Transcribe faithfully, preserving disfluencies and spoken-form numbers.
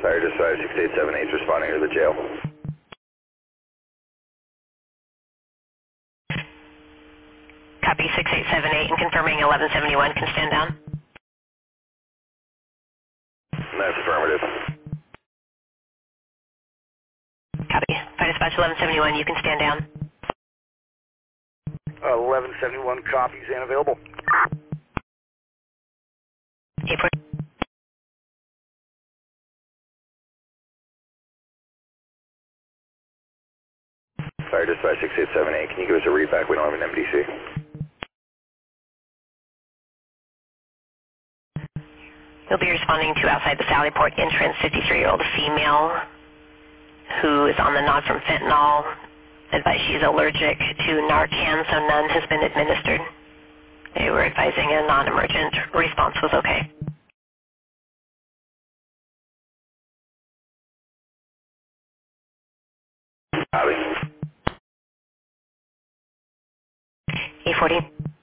Fire Dispatch six eight seven eight is responding to the jail. Copy six eight seven eight and confirming eleven seventy-one can stand down. That's affirmative. Copy. Fire Dispatch eleven seventy-one, you can stand down. Uh, eleven seventy-one copies and available. eight four. Fire Dispatch six eight seven eight, can you give us a read back? We don't have an M D C. You'll be responding to outside the Sallyport entrance, fifty-three-year-old female who is on the nod from fentanyl. Advised she's allergic to Narcan, so none has been administered. They were advising a non-emergent response was okay. Copy. eight forty.